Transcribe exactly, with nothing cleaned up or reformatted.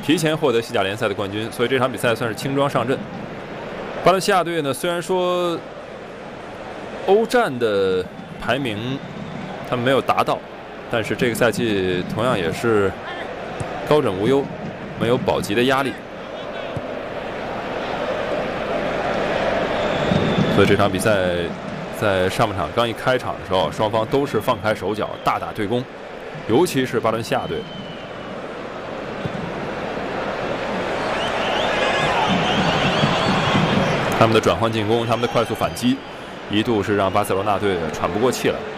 提前获得西甲联赛的冠军，所以这场比赛算是轻装上阵。巴伦西亚队呢，虽然说欧战的排名他们没有达到，但是这个赛季同样也是高枕无忧，没有保级的压力。所以这场比赛在上半场刚一开场的时候，双方都是放开手脚，大打对攻，尤其是巴伦西亚队。 他们的转换进攻，他们的快速反击，一度是让巴塞罗那队喘不过气来。